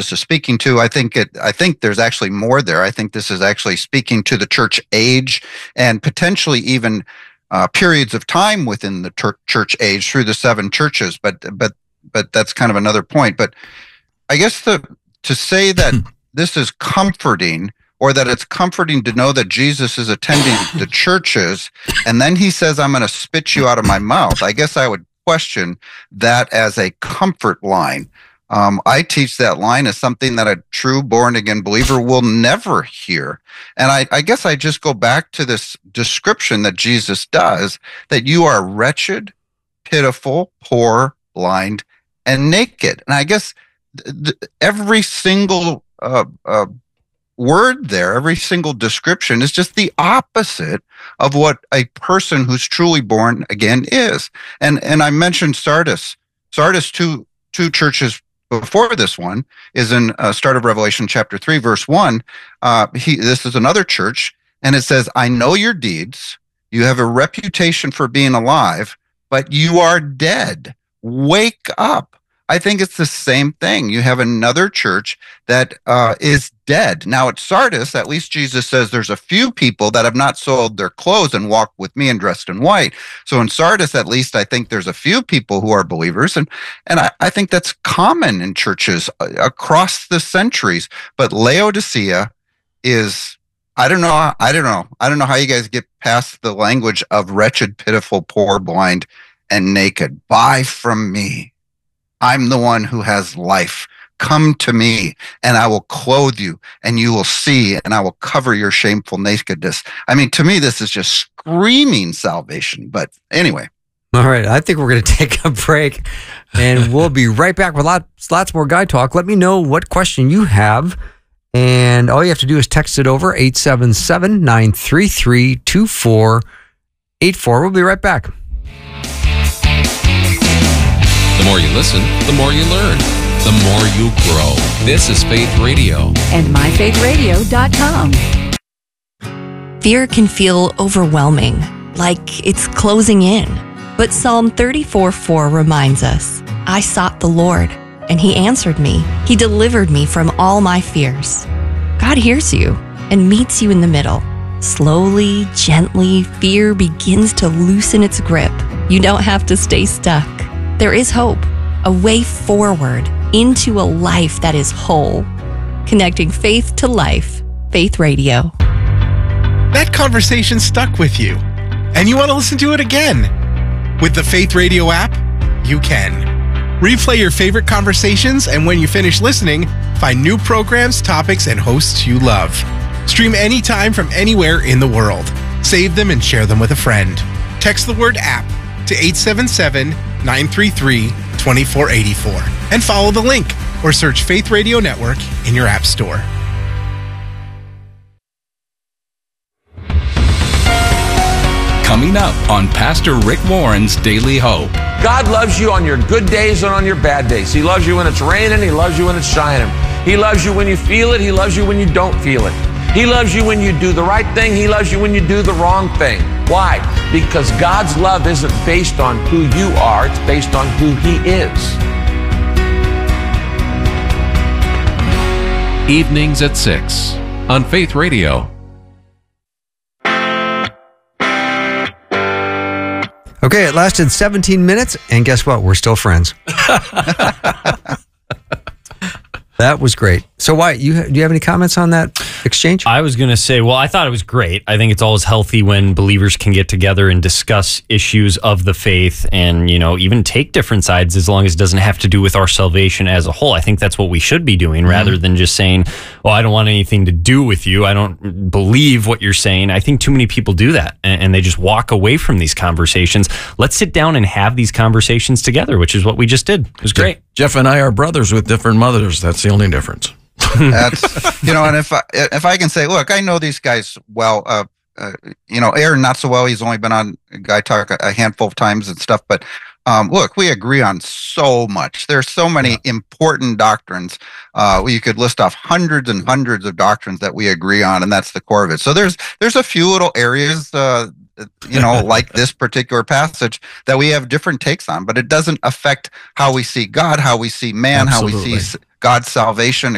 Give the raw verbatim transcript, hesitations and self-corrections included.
this is speaking to. I think it. I think there's actually more there. I think this is actually speaking to the church age and potentially even uh, periods of time within the ter- church age through the seven churches. But but but that's kind of another point. But I guess the to say that this is comforting, or that it's comforting to know that Jesus is attending the churches, and then he says, "I'm going to spit you out of my mouth." I guess I would question that as a comfort line. Um, I teach that line as something that a true born-again believer will never hear. And I, I guess I just go back to this description that Jesus does, that you are wretched, pitiful, poor, blind, and naked. And I guess th- th- every single uh, uh, word there, every single description is just the opposite of what a person who's truly born again is. And and I mentioned Sardis. Sardis, two two churches before this one, is in uh, start of Revelation chapter three, verse one. Uh, he this is another church, and it says, "I know your deeds. You have a reputation for being alive, but you are dead. Wake up." I think it's the same thing. You have another church that uh, is dead. Now at Sardis, at least Jesus says there's a few people that have not sold their clothes and walked with me and dressed in white. So in Sardis, at least, I think there's a few people who are believers. And, and I, I think that's common in churches across the centuries. But Laodicea is, I don't know, I don't know. I don't know how you guys get past the language of wretched, pitiful, poor, blind, and naked. Buy from me. I'm the one who has life. Come to me, and I will clothe you, and you will see, and I will cover your shameful nakedness. I mean, to me, this is just screaming salvation. But anyway. All right. I think we're going to take a break, and we'll be right back with lots, lots more Guy Talk. Let me know what question you have, and all you have to do is text it over, eight seven seven, nine three three, two four eight four. We'll be right back. The more you listen, the more you learn, the more you grow. This is Faith Radio. And my faith radio dot com. Fear can feel overwhelming, like it's closing in. But Psalm thirty-four four reminds us, "I sought the Lord, and he answered me. He delivered me from all my fears." God hears you and meets you in the middle. Slowly, gently, fear begins to loosen its grip. You don't have to stay stuck. There is hope, a way forward into a life that is whole. Connecting faith to life. Faith Radio. That conversation stuck with you, and you want to listen to it again. With the Faith Radio app, you can. Replay your favorite conversations, and when you finish listening, find new programs, topics, and hosts you love. Stream anytime from anywhere in the world. Save them and share them with a friend. Text the word app to eight seven seven, nine three three, two four eight four and follow the link or search Faith Radio Network in your app store. Coming up on Pastor Rick Warren's Daily Hope. God loves you on your good days and on your bad days. He loves you when it's raining. He loves you when it's shining. He loves you when you feel it. He loves you when you don't feel it. He loves you when you do the right thing. He loves you when you do the wrong thing. Why? Because God's love isn't based on who you are. It's based on who he is. Evenings at six on Faith Radio. Okay, it lasted seventeen minutes, and guess what? We're still friends. That was great. So, Wyatt, you do you have any comments on that exchange? I was going to say, well, I thought it was great. I think it's always healthy when believers can get together and discuss issues of the faith and, you know, even take different sides as long as it doesn't have to do with our salvation as a whole. I think that's what we should be doing mm-hmm. rather than just saying, well, I don't want anything to do with you. I don't believe what you're saying. I think too many people do that and, and they just walk away from these conversations. Let's sit down and have these conversations together, which is what we just did. It was great. Jeff and I are brothers with different mothers. That's the only difference. That's, you know, and if I, if I can say, look, I know these guys well, uh, uh, you know, Aaron, not so well. He's only been on Guy Talk a, a handful of times and stuff. But um, look, we agree on so much. There's so many yeah. important doctrines. Uh, you could list off hundreds and hundreds of doctrines that we agree on, and that's the core of it. So there's there's a few little areas, uh, you know, like this particular passage that we have different takes on, but it doesn't affect how we see God, how we see man, Absolutely. how we see God's salvation,